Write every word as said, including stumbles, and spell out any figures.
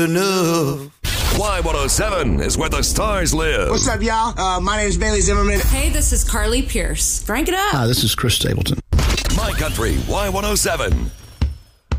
enough. Y one oh seven is where the stars live. What's up, y'all? Uh, my name is Bailey Zimmerman. Hey, this is Carly Pierce. Crank it up. Hi, this is Chris Stapleton. My Country Y one oh seven.